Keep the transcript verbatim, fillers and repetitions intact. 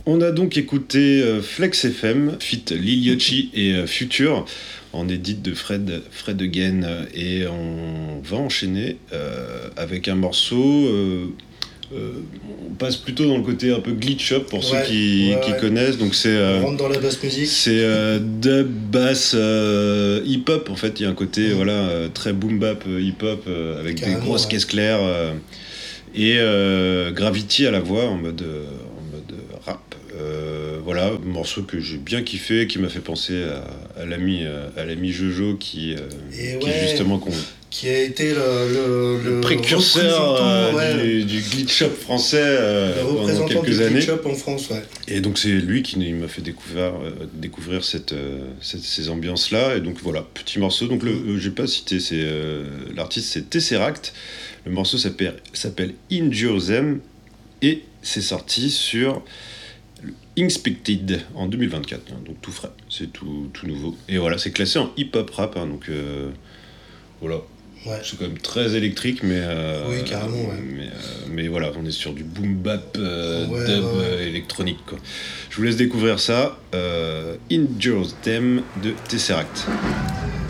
On a donc écouté euh, Flex F M, feat. Lil Yachty et euh, Future, en édit de Fred, Fred Again, et on va enchaîner euh, avec un morceau. Euh, euh, on passe plutôt dans le côté un peu glitch up pour ouais, ceux qui, ouais, qui ouais. connaissent. Donc c'est, euh, on rentre dans la basse musique. C'est euh, dub, bass, euh, hip hop en fait. Il y a un côté mmh. voilà, euh, très boom bap hip hop euh, avec Carrément, des grosses ouais. caisses claires euh, et euh, Gravity à la voix en mode, euh, en mode rap. Euh, voilà, un morceau que j'ai bien kiffé, qui m'a fait penser à, à, l'ami, à l'ami Jojo qui, euh, qui ouais, justement qu'on, qui a été le, le, le, le précurseur euh, ouais. du, du glitch up français euh, pendant quelques du années. Glitch up en France, ouais. Et donc c'est lui qui m'a fait découvrir, euh, découvrir cette, euh, cette, ces ambiances-là. Et donc voilà, petit morceau. Donc le, euh, j'ai pas cité, c'est, euh, l'artiste c'est Tesseract. Le morceau s'appelle, s'appelle Injure Them et c'est sorti sur Inspected en deux mille vingt-quatre, hein, donc tout frais, c'est tout, tout nouveau. Et voilà, c'est classé en hip-hop rap, hein, donc euh, voilà. Ouais. C'est quand même très électrique, mais. Euh, oui, carrément, ouais. Mais, euh, mais voilà, on est sur du boom bap euh, ouais, dub ouais. Euh, électronique, quoi. Je vous laisse découvrir ça. Euh, Injure Them de Tesseract.